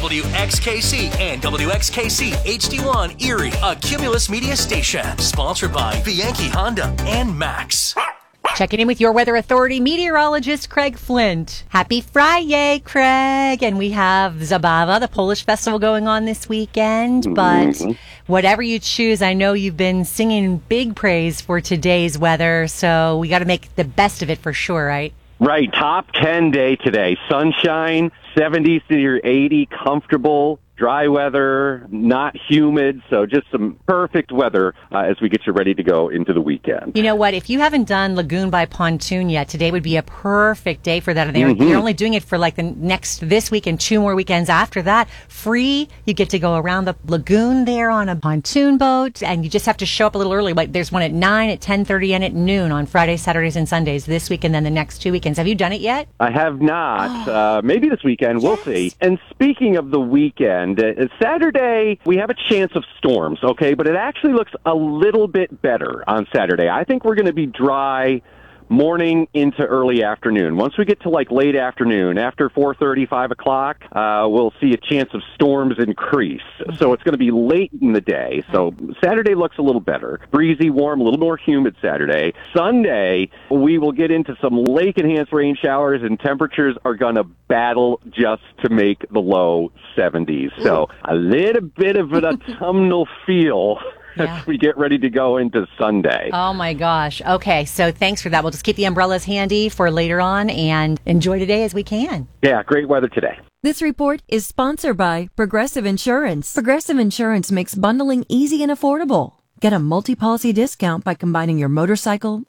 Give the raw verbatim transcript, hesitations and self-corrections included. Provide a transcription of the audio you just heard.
W X K C and W X K C H D one Erie, a Cumulus Media station, sponsored by Bianchi Honda and Max. Checking in with your Weather Authority meteorologist, Craig Flint. Happy Friday, Craig. And we have Zabawa, the Polish festival, going on this weekend. But mm-hmm. whatever you choose, I know you've been singing big praise for today's weather. So we got to make the best of it for sure, right? Right. Top ten day today. Sunshine, seventies to your eighty, comfortable. Dry weather, not humid, so just some perfect weather uh, as we get you ready to go into the weekend. You know what? If you haven't done Lagoon by Pontoon yet, today would be a perfect day for that. And they're, mm-hmm. you're only doing it for like the next, this week and two more weekends after that. Free. You get to go around the lagoon there on a pontoon boat, and you just have to show up a little early. Like there's one at nine, at ten thirty, and at noon on Fridays, Saturdays, and Sundays this week, and then the next two weekends. Have you done it yet? I have not. Oh. Uh, maybe this weekend. Yes. We'll see. And speaking of the weekend, uh, Saturday, we have a chance of storms, okay? But it actually looks a little bit better on Saturday. I think we're going to be dry morning into early afternoon. Once we get to like late afternoon, after four thirty, five o'clock, uh, we'll see a chance of storms increase. So it's going to be late in the day. So Saturday looks a little better. Breezy, warm, a little more humid Saturday. Sunday, we will get into some lake-enhanced rain showers, and temperatures are going to battle just to make the low seventies. So a little bit of an autumnal feel Yeah. as we get ready to go into Sunday. Oh, my gosh. Okay, so thanks for that. We'll just keep the umbrellas handy for later on and enjoy today as we can. Yeah, great weather today. This report is sponsored by Progressive Insurance. Progressive Insurance makes bundling easy and affordable. Get a multi-policy discount by combining your motorcycle,